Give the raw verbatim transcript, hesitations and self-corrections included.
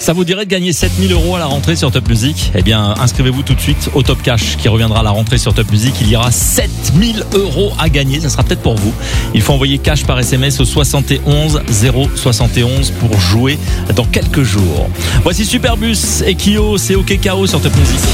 Ça vous dirait de gagner sept mille euros à la rentrée sur Top Music? Eh bien, inscrivez-vous tout de suite au Top Cash qui reviendra à la rentrée sur Top Music. Il y aura sept mille euros à gagner. Ça sera peut-être pour vous. Il faut envoyer cash par S M S au soixante et onze zéro soixante et onze pour jouer dans quelques jours. Voici Superbus et Kyo, c'est OK K O sur Top Music.